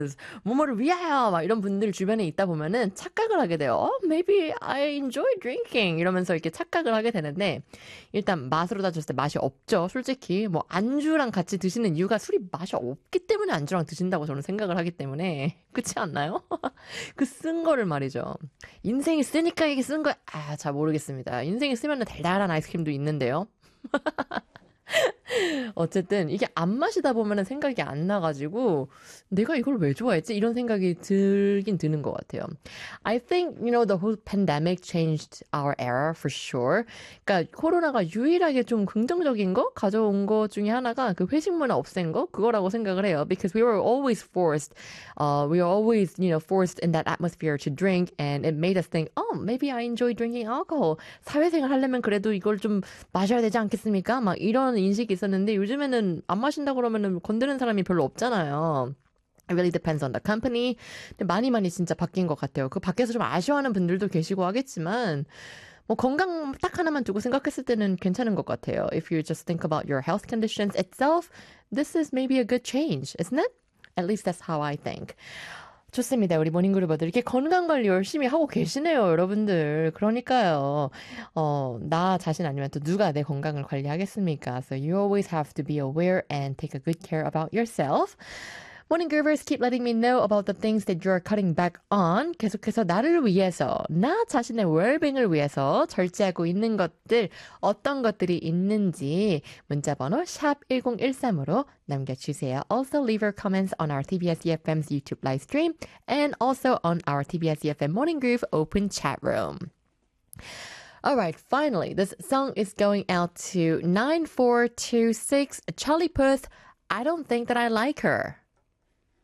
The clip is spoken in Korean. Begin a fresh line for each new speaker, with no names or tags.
뭐뭐를 위하여 막 이런 분들 주변에 있다 보면은 착각을 하게 돼요. Maybe I enjoy drinking 이러면서 이렇게 착각을 하게 되는데 일단 맛으로 따졌을 때 맛이 없죠. 솔직히 뭐 안주랑 같이 드시는 이유가 술이 맛이 없기 때문에 안주랑 드신다고 저는 생각을 하기 때문에 그렇지 않나요? 그 쓴 거를 말이죠. 인생이 쓰니까 이게 쓴 거야. 아, 잘 모르겠습니다. 인생이 쓰면 달달한 아이스크림도 있는데요. 어쨌든 이게 안 마시다 보면은 생각이 안 나가지고 내가 이걸 왜 좋아했지? 이런 생각이 들긴 드는 것 같아요. I think, the whole pandemic changed our era for sure. 그러니까 코로나가 유일하게 좀 긍정적인 거 가져온 것 중에 하나가 그 회식 문화 없앤 거 그거라고 생각을 해요. Because we were always, forced in that atmosphere to drink and it made us think, oh, maybe I enjoy drinking alcohol. 사회생활 하려면 그래도 이걸 좀 마셔야 되지 않겠습니까? 막 이런 인식이 있었는데 요즘에는 안 마신다 그러면은 건드는 사람이 별로 없잖아요. It really depends on the company. 근데 많이 진짜 바뀐 것 같아요. 그 밖에서 좀 아쉬워하는 분들도 계시고 하겠지만 뭐 건강 딱 하나만 두고 생각했을 때는 괜찮은 것 같아요. If you just think about your health conditions itself, this is maybe a good change, isn't it? At least that's how I think. 좋습니다. 우리 모닝그룹어들 이렇게 건강관리 열심히 하고 계시네요, 여러분들. 그러니까요. 나 자신 아니면 또 누가 내 건강을 관리하겠습니까? So you always have to be aware and take a good care about yourself. Morning Groovers keep letting me know about the things that you're cutting back on. 계속해서 나를 위해서, 나 자신의 웰빙을 위해서 절제하고 있는 것들, 어떤 것들이 있는지 문자번호 샵 1013으로 남겨주세요. Also leave your comments on our TBS EFM's YouTube live stream and also on our TBS EFM Morning Groove open chat room. Alright, finally, this song is going out to 9426 Charlie Puth. I don't think that I like her.